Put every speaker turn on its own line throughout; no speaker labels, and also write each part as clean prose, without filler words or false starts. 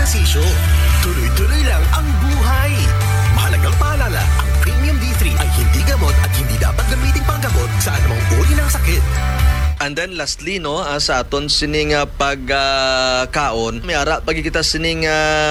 ehersisyo. Tuloy-tuloy lang ang buhay. Mahalagang paalala, ang Premium D3 ay hindi gamot at hindi dapat gamitin panggamot sa anumang uri ng sakit.
And then lastly no, sa aton sining pagkaon, may ara pag kita sining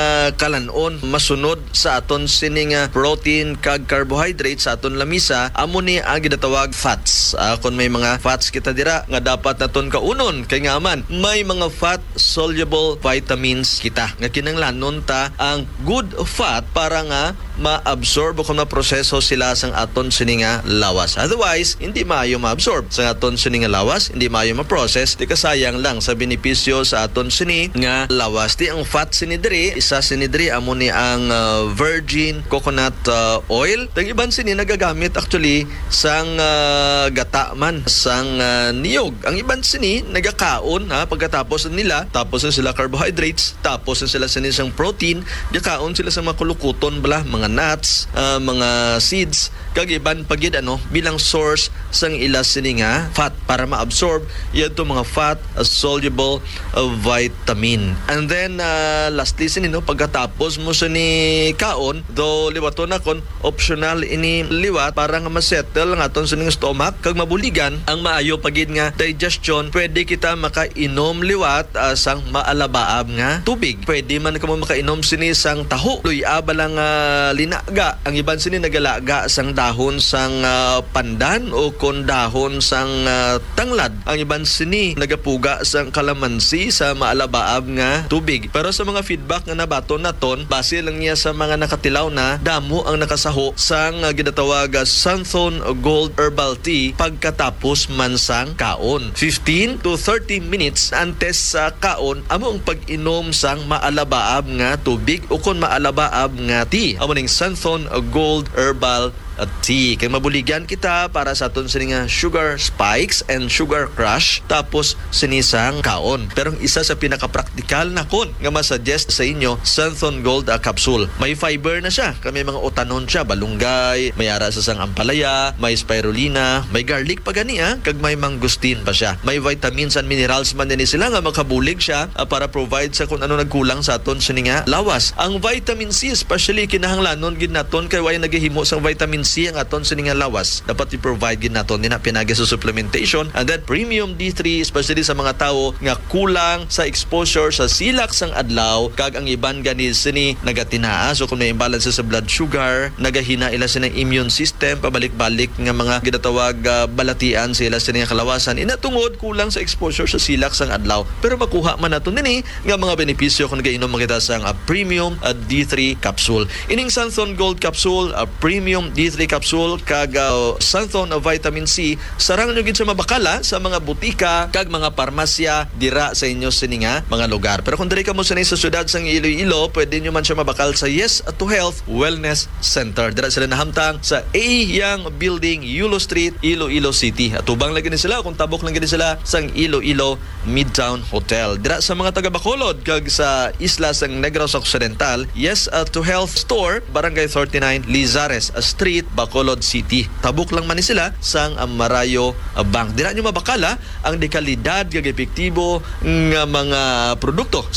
kalanon masunod sa aton sining protein kag carbohydrates sa aton lamisa, amo ni ang ginatawag fats. Kung may mga fats kita dira nga dapat naton kaunon kay nga man may mga fat soluble vitamins kita nga kinahanglanon ta ang good fat para nga ma-absorb o kung ma-proseso sila sang aton sining lawas. Otherwise, hindi maayo ma-absorb sa aton sining lawas, hindi maayo ma-process, di kasayang lang sa benepisyo sa aton sini nga lawas. Di ang fat sinidri, isa sinidri amo ni ang virgin coconut oil. Tag iban sini nagagamit actually sang gata man sang niyog. Ang iban sini nagakaon pagkatapos nila, tapos na sila carbohydrates, tapos na sila sini sang protein, gakaon sila sa mga kulukuton bala, mga nuts, mga seeds, kag iban pagid bilang source sang ila sini nga fat para ma-absorb yan to mga fat soluble vitamin. And then lastly sini pagkatapos mo sa ni kaon, do liwaton na kon optional ini liwat para nga ma-settle nga aton sining stomach kag mabuligan ang maayo pagid nga digestion. Pwede kita makainom liwat sang maalabaab nga tubig. Pwede man kamo makainom sini sang taho. Luy-aba lang linaga. Ang iban sini nagalaga sang dahon sang pandan o kon dahon sang tanglad. Ang iban sini nagapuga sang kalamansi sa maalabaab nga tubig. Pero sa mga feedback nga nabaton naton, base lang niya sa mga nakatilaw na damo ang nakasaho sang ginatawag Sunthorn Gold Herbal Tea pagkatapos man sang kaon. 15 to 30 minutes antes sa kaon amo ang pag-inom sang maalabaab nga tubig o kon maalabaab nga tea. Amo ning Sunthorn Gold Herbal Tea. Kaya mabuligyan kita para sa aton sining sugar spikes and sugar crush tapos sinisang kaon. Pero ang isa sa pinaka-praktikal na kon nga masuggest sa inyo, Sunthorn Gold capsule. May fiber na siya. May mga utanon siya, balunggay, may ara sa sang ampalaya, may spirulina, may garlic pa gani kag may mangustin pa siya. May vitamins and minerals man din sila nga makabulig siya para provide sa kung ano nagkulang sa aton sining lawas. Ang vitamin C especially kinahanglanon gid naton kay way nagahimo sang vitamin C ang aton sining lawas. Dapat i-provide gid naton din pinagi sa supplementation. And then Premium D3 especially sa mga tawo nga kulang sa exposure sa silak sang adlaw kag ang iban gani sini nagatinaas o kung may imbalance sa blood sugar, nagahina ila sa immune system, pabalik-balik nga mga ginatawag balatian sa ila sa kalawasan inatungod kulang sa exposure sa silak sang adlaw. Pero makuha man naton dinhi nga mga benepisyo kung nagainom makita sang Premium D3 capsule. Ining Sunthorn Gold capsule, Premium D3 capsule kag Sunthorn vitamin C sarang nyo gid sa mabakala sa mga butika kag mga parmasya dira sa inyo sininga mga lugar. Pero kung diri ka mo sa syudad sang Iloilo, pwede nyo man siya mabakal sa Yes to Health Wellness Center. Dira sila nahamtang sa A Yang Building, Yulo Street, Iloilo City. At ubang lagi ni sila kung tabok lang gid sila sang Iloilo Midtown Hotel. Dira sa mga taga Bacolod kag sa isla sang Negros Occidental, Yes to Health Store, Barangay 39, Lizares Street, Bacolod City. Tabuk lang man ni sila sang Marayo Bank. Dira nyo mabakala ang dekalidad kag epektibo nga mga produkto